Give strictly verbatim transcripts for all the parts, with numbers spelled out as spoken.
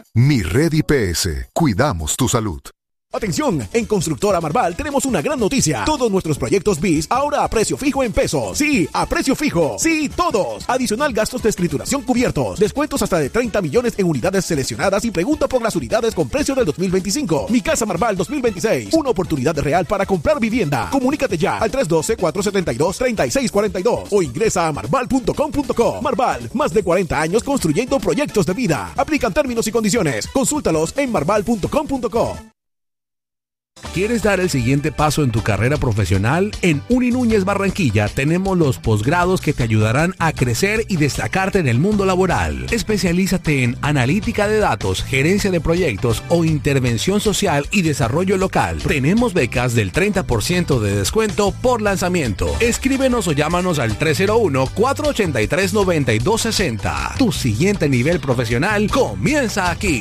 Mi Red I P S. Cuidamos tu salud. Atención, en Constructora Marval tenemos una gran noticia. Todos nuestros proyectos B I S ahora a precio fijo en pesos. Sí, a precio fijo. Sí, todos. Adicional gastos de escrituración cubiertos. Descuentos hasta de treinta millones en unidades seleccionadas y pregunta por las unidades con precio del dos mil veinticinco. Mi Casa Marval dos mil veintiséis. Una oportunidad real para comprar vivienda. Comunícate ya al tres uno dos, cuatro siete dos, tres seis cuatro dos o ingresa a marval punto com punto co. Marval, más de cuarenta años construyendo proyectos de vida. Aplican términos y condiciones. Consúltalos en marval punto com punto co. ¿Quieres dar el siguiente paso en tu carrera profesional? En Uni Núñez Barranquilla tenemos los posgrados que te ayudarán a crecer y destacarte en el mundo laboral. Especialízate en analítica de datos, gerencia de proyectos o intervención social y desarrollo local. Tenemos becas del treinta por ciento de descuento por lanzamiento. Escríbenos o llámanos al tres cero uno, cuatro ocho tres, nueve dos seis cero. Tu siguiente nivel profesional comienza aquí.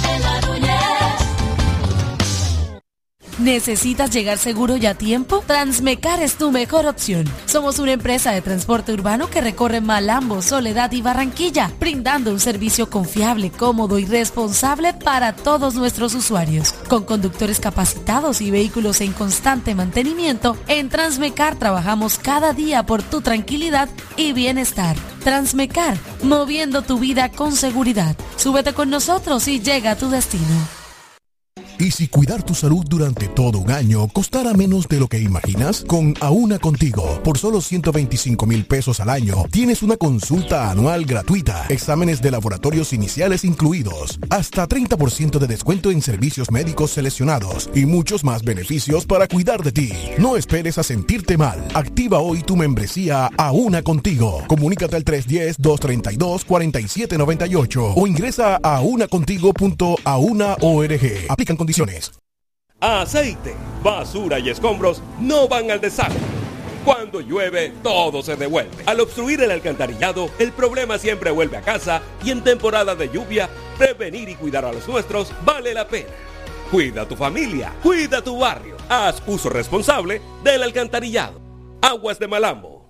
¿Necesitas llegar seguro y a tiempo? Transmecar es tu mejor opción. Somos una empresa de transporte urbano que recorre Malambo, Soledad y Barranquilla, brindando un servicio confiable, cómodo y responsable para todos nuestros usuarios. Con conductores capacitados y vehículos en constante mantenimiento, en Transmecar trabajamos cada día por tu tranquilidad y bienestar. Transmecar, moviendo tu vida con seguridad. Súbete con nosotros y llega a tu destino. ¿Y si cuidar tu salud durante todo un año costará menos de lo que imaginas? Con Aúna Contigo, por solo ciento veinticinco mil pesos al año, tienes una consulta anual gratuita, exámenes de laboratorios iniciales incluidos, hasta treinta por ciento de descuento en servicios médicos seleccionados y muchos más beneficios para cuidar de ti. No esperes a sentirte mal. Activa hoy tu membresía Aúna Contigo. Comunícate al tres uno cero, dos tres dos, cuatro siete nueve ocho o ingresa a aunacontigo punto auna punto org. Aplican condiciones. Aceite, basura y escombros no van al desagüe. Cuando llueve, todo se devuelve. Al obstruir el alcantarillado, el problema siempre vuelve a casa y en temporada de lluvia, prevenir y cuidar a los nuestros vale la pena. Cuida a tu familia, cuida tu barrio. Haz uso responsable del alcantarillado. Aguas de Malambo.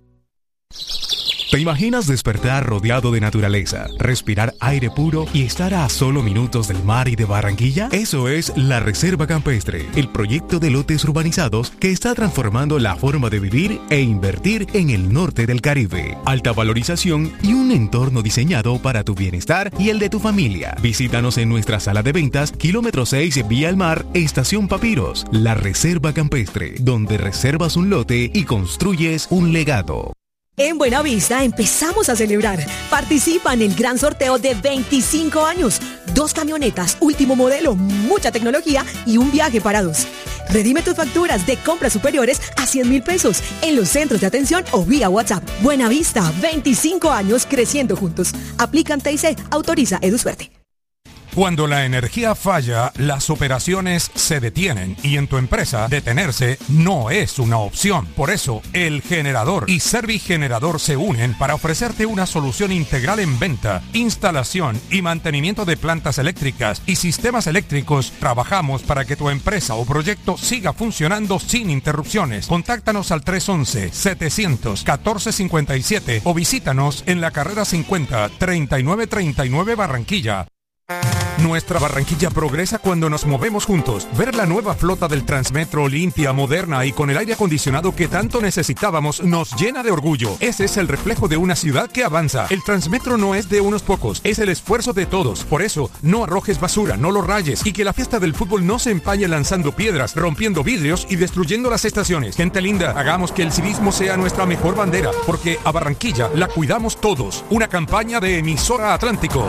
¿Te imaginas despertar rodeado de naturaleza, respirar aire puro y estar a solo minutos del mar y de Barranquilla? Eso es la Reserva Campestre, el proyecto de lotes urbanizados que está transformando la forma de vivir e invertir en el norte del Caribe. Alta valorización y un entorno diseñado para tu bienestar y el de tu familia. Visítanos en nuestra sala de ventas, kilómetro seis, Vía al Mar, Estación Papiros. La Reserva Campestre, donde reservas un lote y construyes un legado. En Buenavista empezamos a celebrar. Participa en el gran sorteo de veinticinco años. Dos camionetas, último modelo, mucha tecnología y un viaje para dos. Redime tus facturas de compras superiores a cien mil pesos en los centros de atención o vía WhatsApp. Buenavista, veinticinco años creciendo juntos. Aplican T I C, autoriza EduSuerte. Cuando la energía falla, las operaciones se detienen y en tu empresa detenerse no es una opción. Por eso, El Generador y Servigenerador se unen para ofrecerte una solución integral en venta, instalación y mantenimiento de plantas eléctricas y sistemas eléctricos. Trabajamos para que tu empresa o proyecto siga funcionando sin interrupciones. Contáctanos al tres once, setecientos, catorce cincuenta y siete o visítanos en la carrera cincuenta, treinta y nueve treinta y nueve Barranquilla. Nuestra Barranquilla progresa cuando nos movemos juntos. Ver la nueva flota del Transmetro limpia, moderna y con el aire acondicionado que tanto necesitábamos nos llena de orgullo. Ese es el reflejo de una ciudad que avanza. El Transmetro no es de unos pocos, es el esfuerzo de todos. Por eso, no arrojes basura, no lo rayes y que la fiesta del fútbol no se empañe lanzando piedras, rompiendo vidrios y destruyendo las estaciones. Gente linda, hagamos que el civismo sea nuestra mejor bandera, porque a Barranquilla la cuidamos todos. Una campaña de Emisora Atlántico.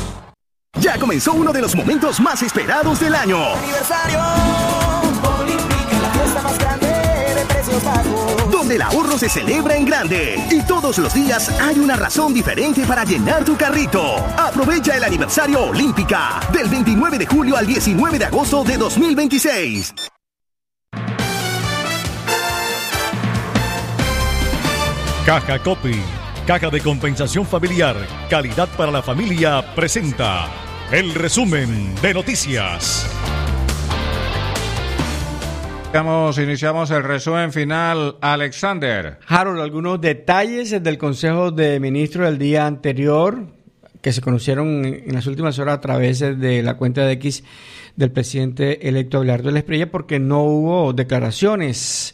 Ya comenzó uno de los momentos más esperados del año. Aniversario Olímpica, la fiesta más grande de precios bajos. Donde el ahorro se celebra en grande. Y todos los días hay una razón diferente para llenar tu carrito. Aprovecha el aniversario Olímpica del veintinueve de julio al diecinueve de agosto de dos mil veintiséis. Caja Copy, Caja de Compensación Familiar, calidad para la familia, presenta el resumen de noticias. Iniciamos, iniciamos el resumen final. Alexander. Harold, algunos detalles del Consejo de Ministros del día anterior. que se conocieron en las últimas horas a través de la cuenta de X del presidente electo Abelardo de la Espriella, porque no hubo declaraciones.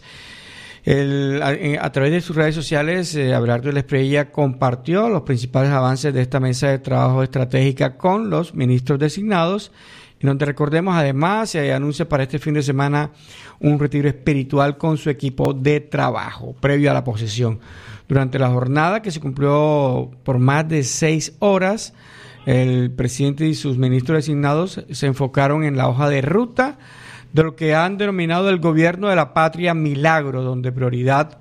El, a, a través de sus redes sociales, eh, Abelardo de la Espriella compartió los principales avances de esta mesa de trabajo estratégica con los ministros designados, y donde, recordemos, además se anuncia para este fin de semana un retiro espiritual con su equipo de trabajo previo a la posesión. Durante la jornada, que se cumplió por más de seis horas, el presidente y sus ministros designados se enfocaron en la hoja de ruta de lo que han denominado el gobierno de la patria milagro, donde prioridad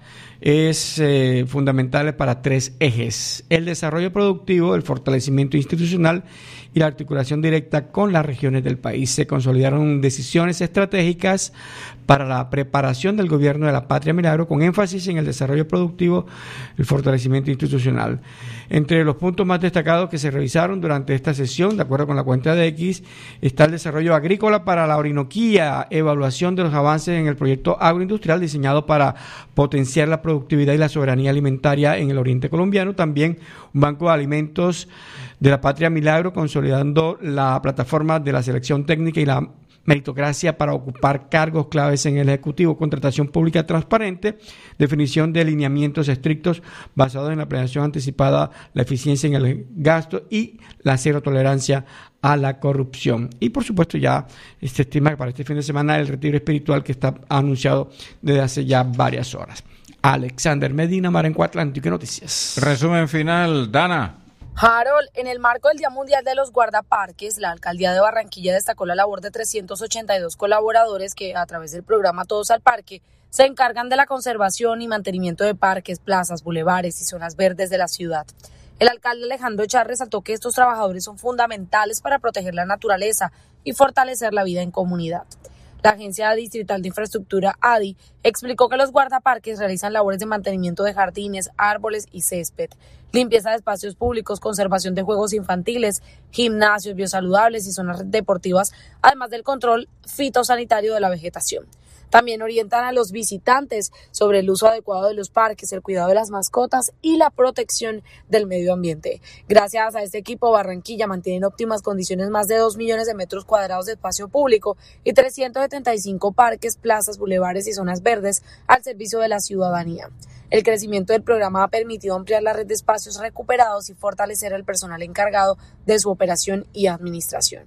es eh, fundamental para tres ejes: el desarrollo productivo, el fortalecimiento institucional y la articulación directa con las regiones del país. Se consolidaron decisiones estratégicas para la preparación del gobierno de la patria milagro, con énfasis en el desarrollo productivo, el fortalecimiento institucional. Entre los puntos más destacados que se revisaron durante esta sesión, de acuerdo con la cuenta de X, está el desarrollo agrícola para la Orinoquía, evaluación de los avances en el proyecto agroindustrial diseñado para potenciar la productividad y la soberanía alimentaria en el oriente colombiano. También un banco de alimentos de la patria milagro, consolidando la plataforma de la selección técnica y la meritocracia para ocupar cargos claves en el Ejecutivo, contratación pública transparente, definición de lineamientos estrictos basados en la planeación anticipada, la eficiencia en el gasto y la cero tolerancia a la corrupción. Y por supuesto ya se estima que para este fin de semana el retiro espiritual que está anunciado desde hace ya varias horas. Alexander Medina, Marenco Atlántico, Noticias. Resumen final, Dana. Harold, en el marco del Día Mundial de los Guardaparques, la Alcaldía de Barranquilla destacó la labor de trescientos ochenta y dos colaboradores que, a través del programa Todos al Parque, se encargan de la conservación y mantenimiento de parques, plazas, bulevares y zonas verdes de la ciudad. El alcalde Alejandro Char resaltó que estos trabajadores son fundamentales para proteger la naturaleza y fortalecer la vida en comunidad. La Agencia Distrital de Infraestructura, A D I, explicó que los guardaparques realizan labores de mantenimiento de jardines, árboles y césped, limpieza de espacios públicos, conservación de juegos infantiles, gimnasios biosaludables y zonas deportivas, además del control fitosanitario de la vegetación. También orientan a los visitantes sobre el uso adecuado de los parques, el cuidado de las mascotas y la protección del medio ambiente. Gracias a este equipo, Barranquilla mantiene en óptimas condiciones más de dos millones de metros cuadrados de espacio público y trescientos setenta y cinco parques, plazas, bulevares y zonas verdes al servicio de la ciudadanía. El crecimiento del programa ha permitido ampliar la red de espacios recuperados y fortalecer al personal encargado de su operación y administración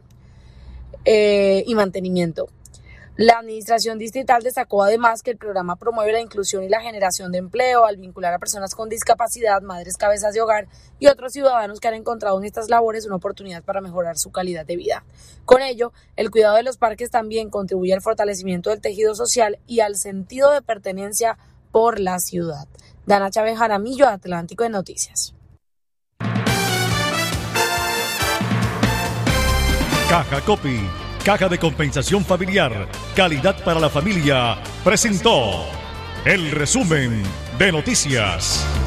eh, y mantenimiento. La administración distrital destacó además que el programa promueve la inclusión y la generación de empleo al vincular a personas con discapacidad, madres cabezas de hogar y otros ciudadanos que han encontrado en estas labores una oportunidad para mejorar su calidad de vida. Con ello, el cuidado de los parques también contribuye al fortalecimiento del tejido social y al sentido de pertenencia por la ciudad. Dana Chávez Jaramillo, Atlántico de Noticias. Caja Copy, Caja de Compensación Familiar, calidad para la familia, presentó el resumen de noticias.